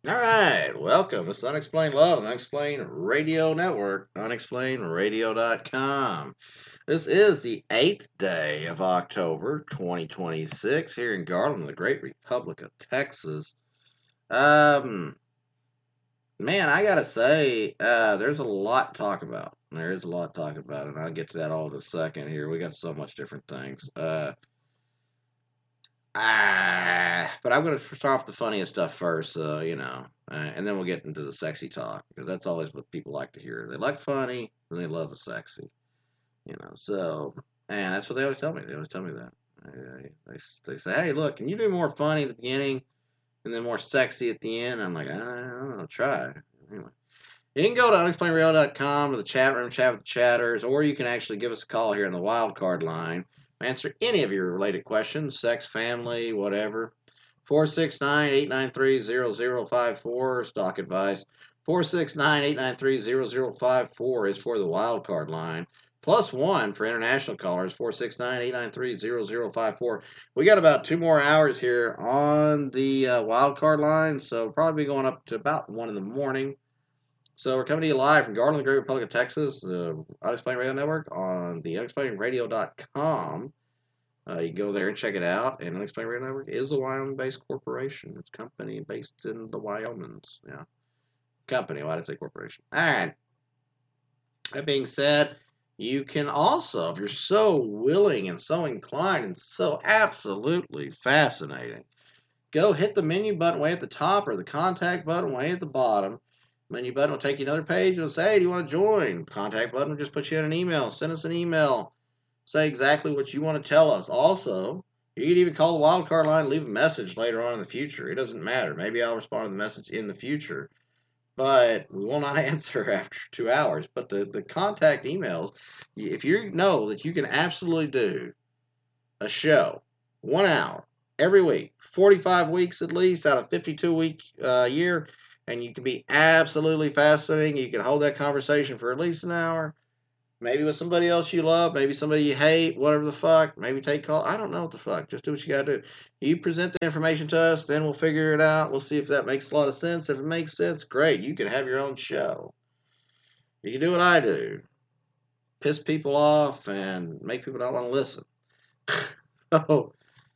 All right, welcome. This is Unexplained Love, Unexplained Radio Network, unexplainеdradio.com. This is the 8th day of October 2026 here in Garland, the great Republic of Texas. Um, Man, I gotta say, there's a lot to talk about. There is a lot to talk about, and I'll get to that all in a second here. We got so much different things. But I'm going to start off the funniest stuff first, and then we'll get into the sexy talk because that's always what people like to hear. They like funny and they love the sexy, So, and that's what they always tell me. They always tell me that. They say, hey, look, can you do more funny at the beginning and then more sexy at the end? I'm like, I don't know, I'll try. Anyway. You can go to unexplainedreal.com to the chat room, chat with the chatters, or you can actually give us a call here on the wild card line. Answer any of your related questions, sex, family, whatever. 469-893-0054, stock advice. 469-893-0054 is for the wild card line. +1 for international callers, 469-893-0054. We got about 2 more hours here on the wild card line, so we'll probably be going up to about 1 in the morning. So we're coming to you live from Garland, the Great Republic of Texas, the Unexplained Radio Network on the unexplainedradio.com. You can go there and check it out. And Unexplained Radio Network is a Wyoming-based corporation. It's a company based in the Wyomings. Yeah. Company. Why did I say corporation? All right. That being said, you can also, if you're so willing and so inclined and so absolutely fascinating, go hit the menu button way at the top or the contact button way at the bottom. Menu button will take you to another page. It'll say, hey, do you want to join? Contact button will just put you in an email. Send us an email. Say exactly what you want to tell us. Also, you can even call the wildcard line and leave a message later on in the future. It doesn't matter. Maybe I'll respond to the message in the future. But we will not answer after 2 hours. But the contact emails, if you know that you can absolutely do a show, 1 hour, every week, 45 weeks at least out of 52-week year, and you can be absolutely fascinating. You can hold that conversation for at least an hour, maybe with somebody else you love, maybe somebody you hate, whatever the fuck. Maybe take call. I don't know what the fuck. Just do what you got to do. You present the information to us, then we'll figure it out. We'll see if that makes a lot of sense. If it makes sense, great. You can have your own show. You can do what I do. Piss people off and make people not want to listen. So,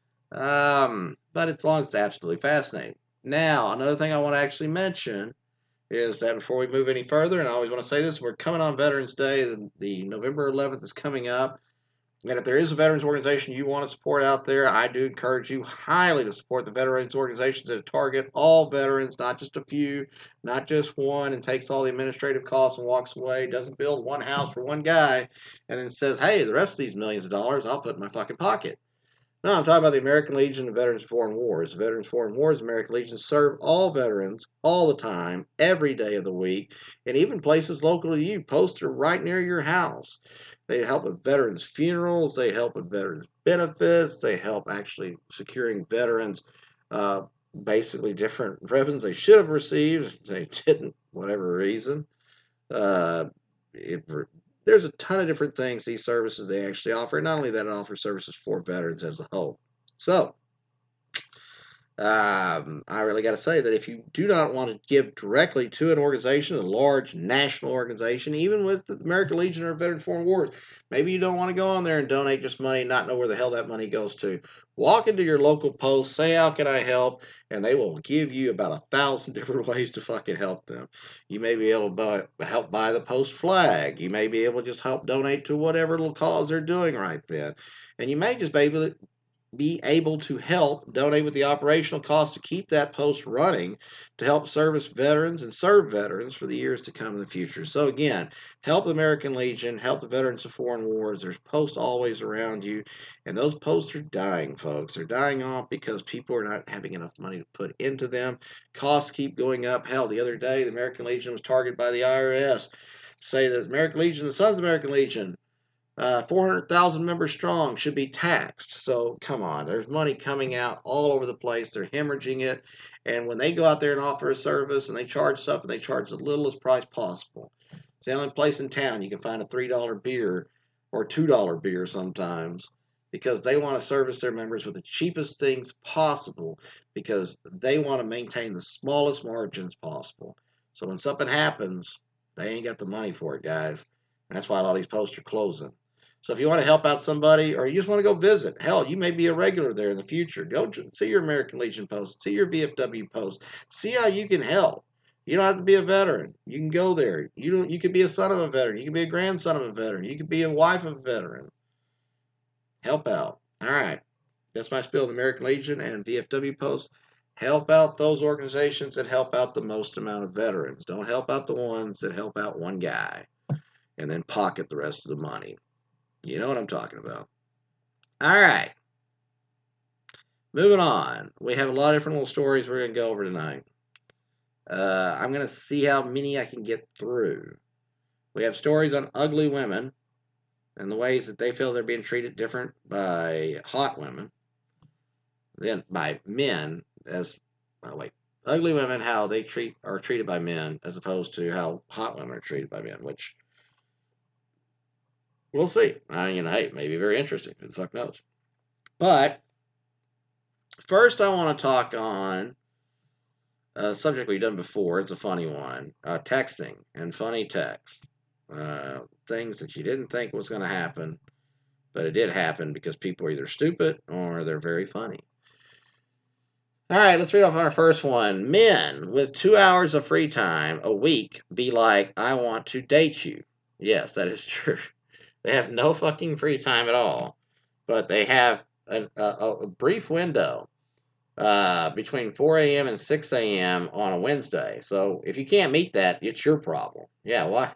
but as long as it's absolutely fascinating. Now, another thing I want to actually mention is that before we move any further, and I always want to say this, we're coming on Veterans Day. The November 11th is coming up. And if there is a veterans organization you want to support out there, I do encourage you highly to support the veterans organizations that target all veterans, not just a few, not just one, and takes all the administrative costs and walks away, doesn't build one house for one guy, and then says, hey, the rest of these millions of dollars I'll put in my fucking pocket. No, I'm talking about the American Legion of Veterans of Foreign Wars. Veterans of Foreign Wars, American Legion serve all veterans all the time, every day of the week, and even places local to you. Posts are right near your house. They help with veterans' funerals. They help with veterans' benefits. They help actually securing veterans basically different revenues they should have received. They didn't, whatever reason. Uh, it, there's a ton of different things these services they actually offer. Not only that, it offers services for veterans as a whole. So, I really got to say that if you do not want to give directly to an organization, a large national organization, even with the American Legion or Veterans Foreign Wars, maybe you don't want to go on there and donate just money and not know where the hell that money goes to. Walk into your local post, say, how can I help? And they will give you about 1,000 different ways to fucking help them. You may be able to help buy the post flag. You may be able to just help donate to whatever little cause they're doing right then. And you may just be able to help donate with the operational cost to keep that post running to help service veterans and serve veterans for the years to come in the future. So again, help the American Legion, help the veterans of foreign wars. There's posts always around you, and those posts are dying, folks. They're dying off because people are not having enough money to put into them. Costs keep going up. Hell, the other day, the American Legion was targeted by the IRS. Say that the American Legion, the Sons of the American Legion, 400,000 members strong, should be taxed. So come on, there's money coming out all over the place. They're hemorrhaging it. And when they go out there and offer a service and they charge something, they charge the littlest price possible. It's the only place in town you can find a $3 beer or $2 beer sometimes. because they want to service their members with the cheapest things possible because they want to maintain the smallest margins possible. So when something happens, they ain't got the money for it, guys. And that's why a lot of these posts are closing. So if you want to help out somebody or you just want to go visit, hell, you may be a regular there in the future. Go see your American Legion post, see your VFW post, see how you can help. You don't have to be a veteran. You can go there. You could be a son of a veteran. You can be a grandson of a veteran. You could be a wife of a veteran. Help out. All right. That's my spiel on the American Legion and VFW post. Help out those organizations that help out the most amount of veterans. Don't help out the ones that help out one guy and then pocket the rest of the money. You know what I'm talking about. All right. Moving on. We have a lot of different little stories we're going to go over tonight. I'm going to see how many I can get through. We have stories on ugly women and the ways that they feel they're being treated different by hot women than by men. Ugly women, how they are treated by men as opposed to how hot women are treated by men, which we'll see. Hey, maybe very interesting. Who the fuck knows? But first, I want to talk on a subject we've done before. It's a funny one. Texting and funny text. Things that you didn't think was going to happen, but it did happen because people are either stupid or they're very funny. All right, let's read off our first one. Men with 2 hours of free time a week be like, I want to date you. Yes, that is true. They have no fucking free time at all, but they have a brief window between 4 a.m. and 6 a.m. on a Wednesday. So if you can't meet that, it's your problem. Yeah, what?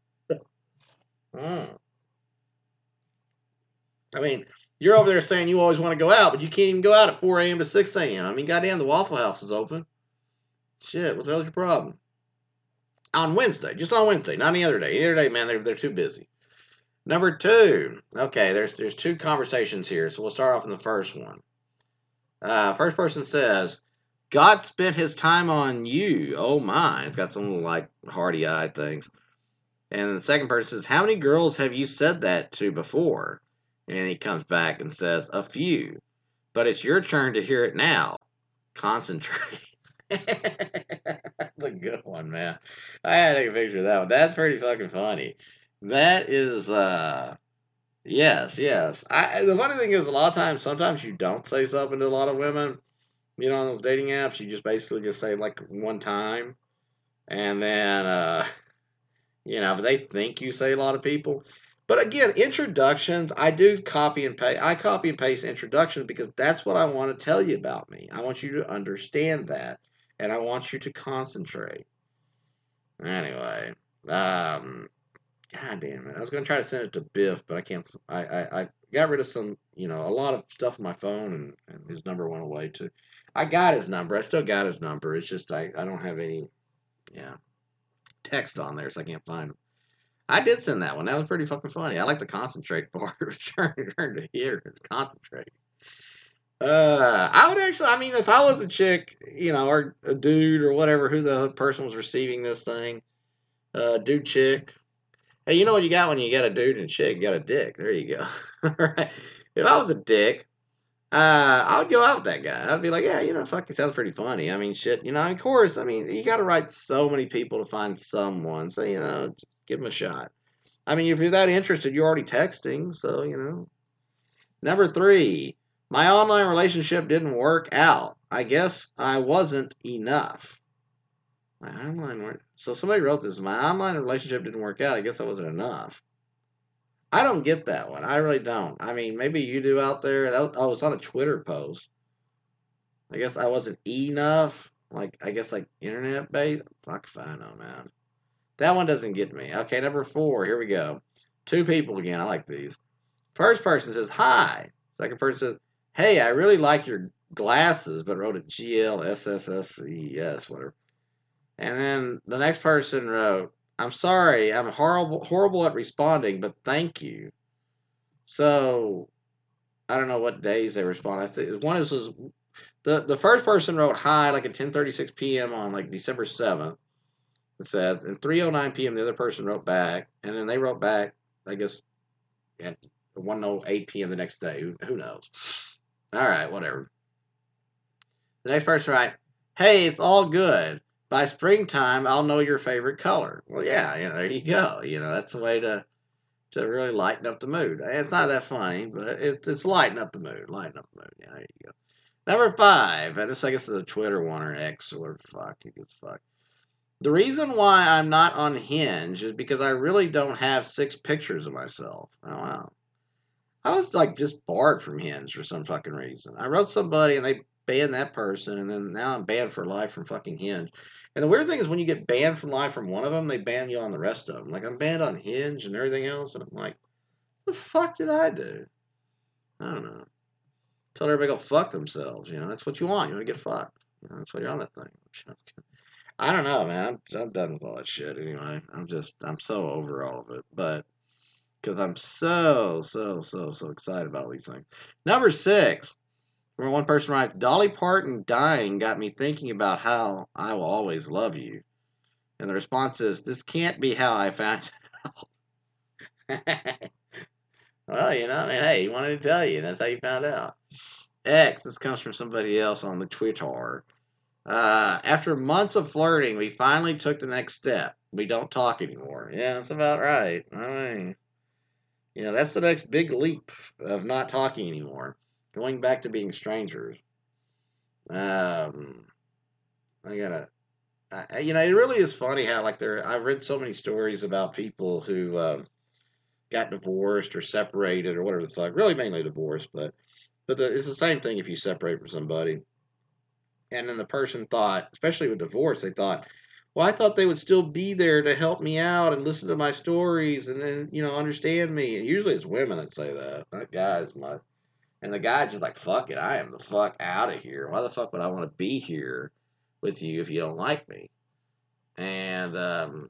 I mean, you're over there saying you always want to go out, but you can't even go out at 4 a.m. to 6 a.m. I mean, goddamn, the Waffle House is open. Shit, what the hell's your problem? On Wednesday, just on Wednesday, not any other day. Any other day, man, they're too busy. Number two, okay, there's two conversations here, so we'll start off in the first one. First person says, God spent his time on you. Oh my, it's got some little like hardy-eyed things. And the second person says, how many girls have you said that to before? And he comes back and says, a few. But it's your turn to hear it now. Concentrate. That's a good one, man. I had to take a picture of that one. That's pretty fucking funny. That is, yes. The funny thing is, a lot of times, sometimes you don't say something to a lot of women. You know, on those dating apps, you just basically just say like one time. And then, but they think you say a lot of people. But again, introductions, I do copy and paste. I copy and paste introductions because that's what I want to tell you about me. I want you to understand that, and I want you to concentrate. Anyway, God damn it. I was going to try to send it to Biff, but I can't. I got rid of some, a lot of stuff on my phone, and his number went away too. I got his number. I still got his number. It's just I don't have any, text on there, so I can't find him. I did send that one. That was pretty fucking funny. I like the concentrate part. Turn to here. Concentrate. I would actually, if I was a chick, or a dude or whatever, who the person was receiving this thing, dude, chick. Hey, you know what you got when you got a dude and a chick? You got a dick. There you go. Right? If I was a dick, I would go out with that guy. I'd be like, yeah, fuck, he sounds pretty funny. I mean, shit, of course, you got to write so many people to find someone. So, just give them a shot. If you're that interested, you're already texting. So, Number 3, my online relationship didn't work out. I guess I wasn't enough. So somebody wrote this. My online relationship didn't work out. I guess I wasn't enough. I don't get that one. I really don't. Maybe you do out there. I was on a Twitter post. I guess I wasn't enough. Internet based. Fuck if I know, man. That one doesn't get me. Okay, number 4. Here we go. 2 people again. I like these. First person says, hi. Second person says, hey, I really like your glasses, but wrote it GLSSSES, whatever. And then the next person wrote, I'm sorry, I'm horrible at responding, but thank you. So, I don't know what days they respond. I think one was the first person wrote hi like at 10:36 p.m. on like December 7th. It says, and 3:09 p.m. the other person wrote back, and then they wrote back, I guess, at 1:08 p.m. the next day. Who knows? All right, whatever. The next person writes, "Hey, it's all good. By springtime, I'll know your favorite color." Well, yeah, there you go. That's a way to really lighten up the mood. It's not that funny, but it's lighten up the mood. Lighten up the mood. Yeah, there you go. Number 5, and this I guess is a Twitter one or X or whatever the fuck. You give a fuck. The reason why I'm not on Hinge is because I really don't have 6 pictures of myself. Oh, wow. I was like just barred from Hinge for some fucking reason. I wrote somebody and they banned that person, and then now I'm banned for life from fucking Hinge. And the weird thing is when you get banned from life from one of them, they ban you on the rest of them. Like I'm banned on Hinge and everything else, and I'm like, what the fuck did I do? I don't know. Tell everybody to go fuck themselves. That's what you want. You want to get fucked. That's why you're on that thing. I don't know, man. I'm done with all that shit anyway. I'm so over all of it. But because I'm so excited about all these things. Number 6, where one person writes, Dolly Parton dying got me thinking about how I will always love you. And the response is, this can't be how I found out. Well, hey, he wanted to tell you, and that's how you found out. X, this comes from somebody else on the Twitter. After months of flirting, we finally took the next step. We don't talk anymore. Yeah, that's about right. I mean, that's the next big leap of not talking anymore. Going back to being strangers. It really is funny how, I've read so many stories about people who got divorced or separated or whatever the fuck. Really mainly divorced, but it's the same thing if you separate from somebody. And then the person thought, especially with divorce, they thought, well, I thought they would still be there to help me out and listen to my stories and then, understand me. And usually it's women that say that, not guys much. And the guy's just like, fuck it, I am the fuck out of here. Why the fuck would I want to be here with you if you don't like me? And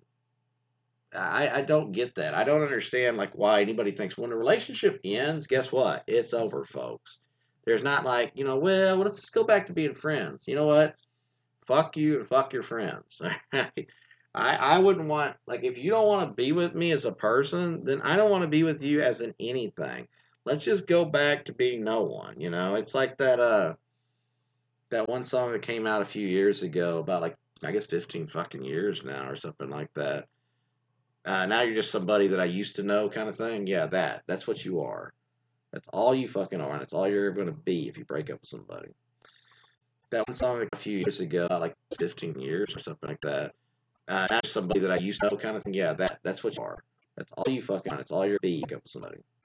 I don't get that. I don't understand why anybody thinks when a relationship ends, guess what? It's over, folks. There's not well, let's just go back to being friends. You know what? Fuck you and fuck your friends. I wouldn't want, if you don't want to be with me as a person, then I don't want to be with you as an anything. Let's just go back to being no one. It's like that one song that came out a few years ago about I guess 15 fucking years now or something like that. Now you're just somebody that I used to know kind of thing. Yeah, that's what you are. That's all you fucking are, and that's all you're ever going to be if you break up with somebody. That one song a few years ago, about 15 years or something like that. Now somebody that I used to know kind of thing. Yeah, that's what you are. That's all you fucking are. That's all you're be. Break up with somebody.